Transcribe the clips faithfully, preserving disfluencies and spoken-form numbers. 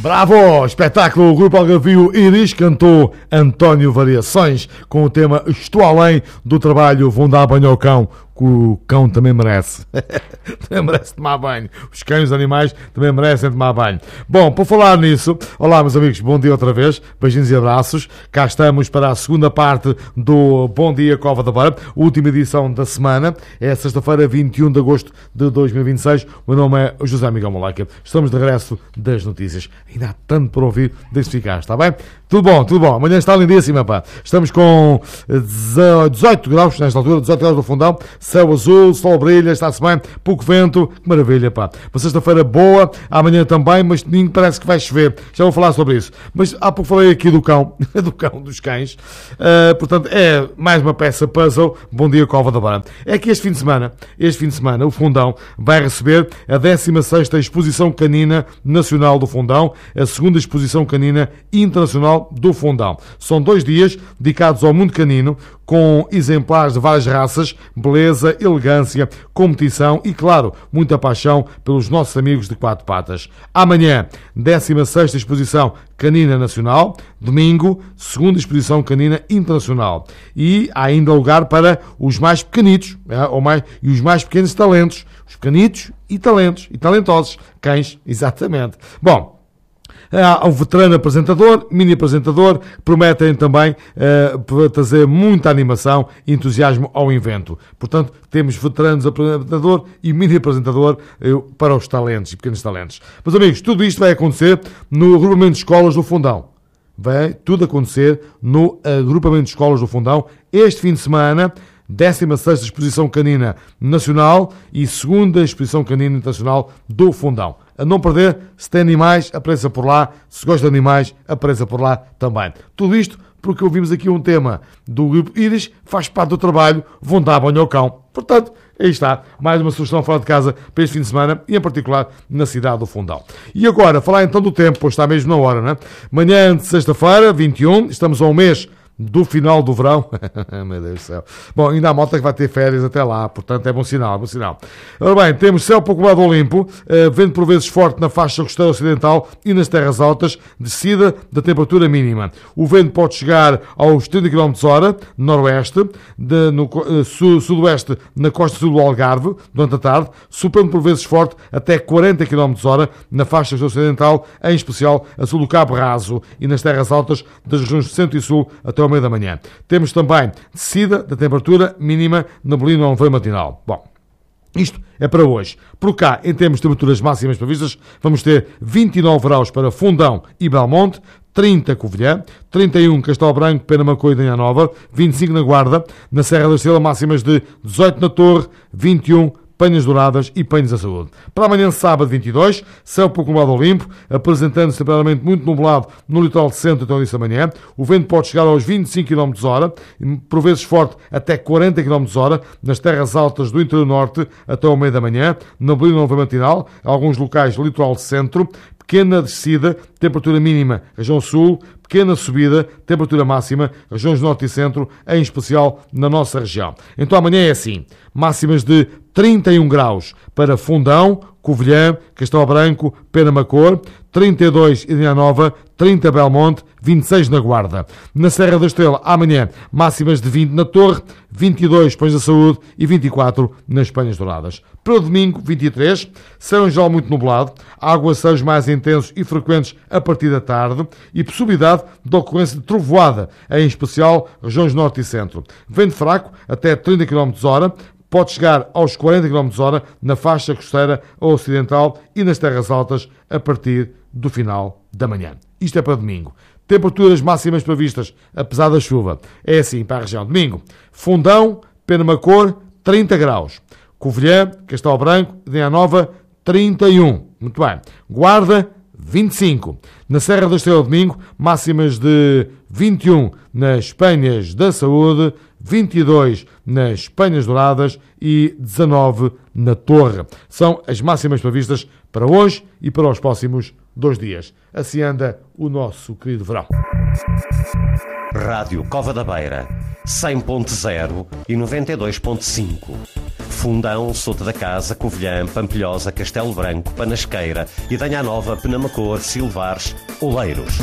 Bravo! Espetáculo. O Grupo Algarvio Iris cantou António Variações com o tema Estou Além do Trabalho, vão dar banho ao cão, que o cão também merece. Também merece tomar banho. Os cães e os animais também merecem tomar banho. Bom, por falar nisso, olá meus amigos, bom dia outra vez, beijinhos e abraços. Cá estamos para a segunda parte do Bom Dia Cova da Beira, última edição da semana. É sexta-feira, vinte e um de agosto de dois mil e vinte e seis. O meu nome é José Miguel Moleca. Estamos de regresso das notícias. Ainda há tanto para ouvir, deixe ficar, está bem? Tudo bom, tudo bom. Amanhã está lindíssima, pá. Estamos com dezoito graus, nesta altura, dezoito graus no fundão, céu azul, sol brilha, está-se bem, pouco vento, que maravilha, pá. Uma sexta-feira boa, amanhã também, mas domingo parece que vai chover. Já vou falar sobre isso. Mas há pouco falei aqui do cão, do cão dos cães. Uh, portanto, é mais uma peça puzzle. Bom dia, Cova da Beira. É que este fim de semana, este fim de semana, o Fundão vai receber a décima sexta Exposição Canina Nacional do Fundão, a segunda Exposição Canina Internacional do Fundão. São dois dias dedicados ao mundo canino, com exemplares de várias raças, beleza, elegância, competição e, claro, muita paixão pelos nossos amigos de quatro patas. Amanhã, décima sexta Exposição Canina Nacional, domingo, segunda Exposição Canina Internacional. E há ainda lugar para os mais pequenitos, é, ou mais, e os mais pequenos talentos. Os pequenitos e talentos, e talentosos. Cães, exatamente. Bom, há um veterano apresentador, mini apresentador, que prometem também uh, trazer muita animação e entusiasmo ao evento. Portanto, temos veteranos apresentador e mini apresentador uh, para os talentos e pequenos talentos. Meus amigos, tudo isto vai acontecer no agrupamento de escolas do Fundão. Vai tudo acontecer no agrupamento de escolas do Fundão este fim de semana. décima sexta Exposição Canina Nacional e segunda Exposição Canina Internacional do Fundão. A não perder, se tem animais, apareça por lá. Se gosta de animais, apareça por lá também. Tudo isto porque ouvimos aqui um tema do Grupo Iris, faz parte do trabalho, vão dar banho ao cão. Portanto, aí está, mais uma sugestão fora de casa para este fim de semana e em particular na cidade do Fundão. E agora, falar então do tempo, pois está mesmo na hora, não é? Manhã de sexta-feira, vinte e um, estamos a um mês do final do verão. Meu Deus do céu. Bom, ainda há malta que vai ter férias até lá, portanto é bom sinal, bom sinal. Ora bem, temos céu pouco lado limpo, uh, vento por vezes forte na faixa costeira ocidental e nas terras altas, descida da temperatura mínima. O vento pode chegar aos trinta quilómetros por hora, noroeste, de, no uh, sul, sudoeste na costa sul do Algarve, durante a tarde, soprando por vezes forte até quarenta quilómetros por hora na faixa ocidental, em especial a sul do Cabo Raso e nas terras altas das regiões centro e sul até ao meio da manhã. Temos também descida da temperatura mínima na Belino ao matinal. Bom, isto é para hoje. Por cá, em termos de temperaturas máximas previstas, vamos ter vinte e nove graus para Fundão e Belmonte, trinta Covilhã, trinta e um Castelo Branco, Penamacor e Danha Nova, vinte e cinco na Guarda, na Serra da Estrela máximas de dezoito na Torre, vinte e um Penhas Douradas e Penhos da Saúde. Para amanhã, sábado, vinte e dois, céu pouco nublado ao limpo, apresentando-se temporariamente muito nublado no litoral de centro até o início da manhã. O vento pode chegar aos vinte e cinco quilómetros por hora, por vezes forte até quarenta quilómetros por hora, nas terras altas do interior norte até ao meio da manhã, na Belino Nova Matinal, alguns locais do litoral de centro, pequena descida, temperatura mínima, região sul, pequena subida, temperatura máxima, regiões norte e centro, em especial na nossa região. Então amanhã é assim, máximas de trinta e um graus para Fundão, Covilhã, Castelo Branco, Penamacor, trinta e dois em Danha Nova, trinta Belmonte, vinte e seis na Guarda. Na Serra da Estrela, amanhã, máximas de vinte na Torre, vinte e dois Penhos da Saúde e vinte e quatro nas Penhas Douradas. Para o domingo, vinte e três, céu em geral muito nublado, aguaceiros mais intensos e frequentes a partir da tarde e possibilidade de ocorrência de trovoada, em especial regiões norte e centro. Vento fraco até trinta quilómetros por hora, pode chegar aos quarenta quilómetros por hora na faixa costeira ocidental e nas terras altas a partir do final da manhã. Isto é para domingo. Temperaturas máximas previstas, apesar da chuva. É assim para a região. Domingo, Fundão, Penamacor, trinta graus. Covilhã, Castelo Branco, Danha Nova, trinta e um. Muito bem. Guarda, vinte e cinco. Na Serra da Estrela, domingo, máximas de vinte e um nas Penhas da Saúde, vinte e dois nas Penhas Douradas e dezanove na Torre. São as máximas previstas para hoje e para os próximos dois dias. Assim anda o nosso querido verão. Rádio Cova da Beira, cem ponto zero e noventa e dois ponto cinco. Fundão, Souto da Casa, Covilhã, Pampilhosa, Castelo Branco, Panasqueira, Idanha Nova, Penamacor, Silvares, Oleiros.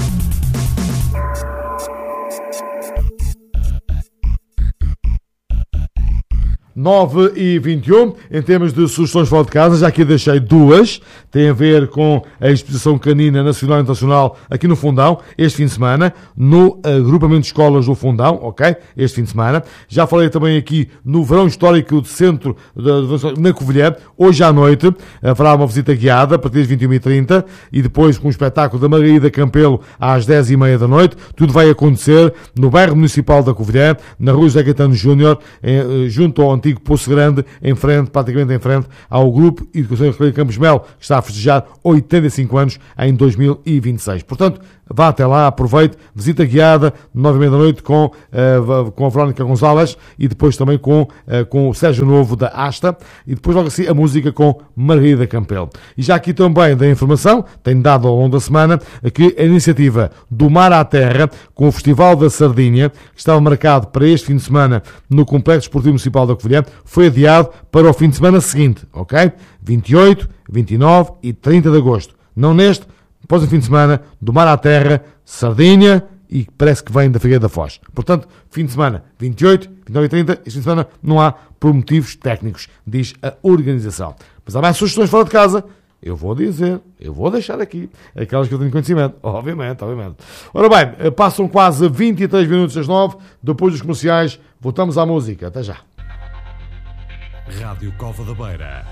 nove e vinte e um, em termos de sugestões fora de casa, já aqui deixei duas, tem a ver com a exposição canina nacional e internacional aqui no Fundão, este fim de semana, no agrupamento de escolas do Fundão, ok? Este fim de semana. Já falei também aqui no verão histórico do centro de, na Covilhã, hoje à noite, haverá uma visita guiada a partir das vinte e uma e trinta e depois com o espetáculo da Margarida Campelo às dez e meia da noite. Tudo vai acontecer no bairro municipal da Covilhã, na rua José Caetano Júnior, junto ao antigo Poço Grande, em frente, praticamente em frente ao Grupo Educação de Campos Mel, que está a festejar oitenta e cinco anos em dois mil e vinte e seis. Portanto, vá até lá, aproveite, visita guiada, nove e meia da noite, com, uh, com a Verónica Gonzalez e depois também com, uh, com o Sérgio Novo da Asta e depois logo assim a música com Margarida Campelo. E já aqui também da informação, tenho dado ao longo da semana, que a iniciativa do Mar à Terra, com o Festival da Sardinha, que estava marcado para este fim de semana no Complexo Esportivo Municipal da Covilhã, foi adiado para o fim de semana seguinte, ok? vinte e oito, vinte e nove e trinta de agosto. Não neste, depois do fim de semana, do Mar à Terra, Sardinha e parece que vem da Figueira da Foz. Portanto, fim de semana vinte e oito, vinte e nove e trinta, este fim de semana não há por motivos técnicos, diz a organização. Mas há mais sugestões fora de casa, eu vou dizer, eu vou deixar aqui, aquelas que eu tenho conhecimento, obviamente, obviamente. Ora bem, passam quase vinte e três minutos às nove, depois dos comerciais, voltamos à música. Até já. Rádio Cova da Beira.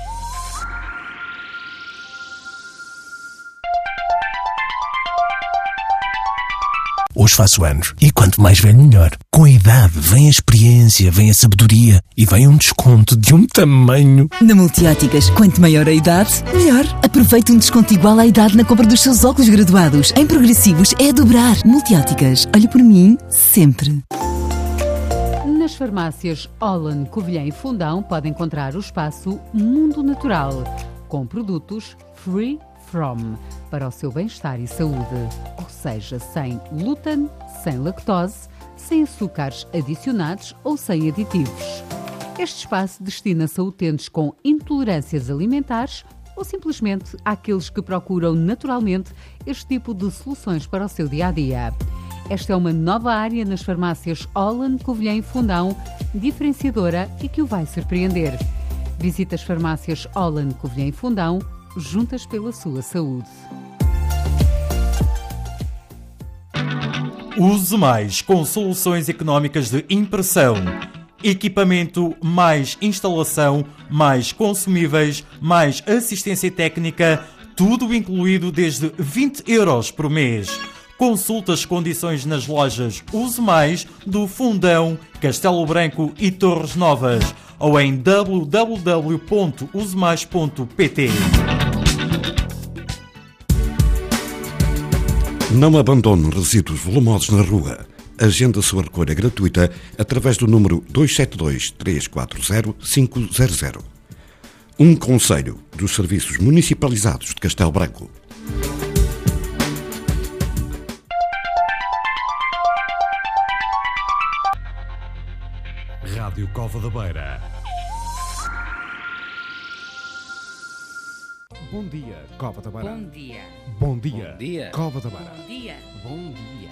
Hoje faço anos e quanto mais velho melhor. Com a idade vem a experiência, vem a sabedoria e vem um desconto de um tamanho. Na Multióticas, quanto maior a idade, melhor. Aproveite um desconto igual à idade na compra dos seus óculos graduados. Em progressivos é a dobrar. Multióticas, olhe por mim sempre. Nas farmácias Holland, Covilhã e Fundão pode encontrar o espaço Mundo Natural, com produtos Free From, para o seu bem-estar e saúde. Ou seja, sem glúten, sem lactose, sem açúcares adicionados ou sem aditivos. Este espaço destina-se a utentes com intolerâncias alimentares ou simplesmente àqueles que procuram naturalmente este tipo de soluções para o seu dia-a-dia. Esta é uma nova área nas farmácias Holland, Covilhã e Fundão, diferenciadora e que o vai surpreender. Visite as farmácias Holland, Covilhã e Fundão, juntas pela sua saúde. Use Mais com soluções económicas de impressão. Equipamento, mais instalação, mais consumíveis, mais assistência técnica, tudo incluído desde vinte euros por mês. Consulte as condições nas lojas Use Mais do Fundão, Castelo Branco e Torres Novas ou em w w w ponto use mais ponto p t. Não abandone resíduos volumosos na rua. Agende a sua recolha gratuita através do número dois sete dois, três quatro zero, cinco zero zero. Um conselho dos Serviços Municipalizados de Castelo Branco. Rádio Cova da Beira. Bom dia, Cova da Beira. Bom dia. Bom dia, Bom dia. Cova da Beira. Bom dia. Bom dia.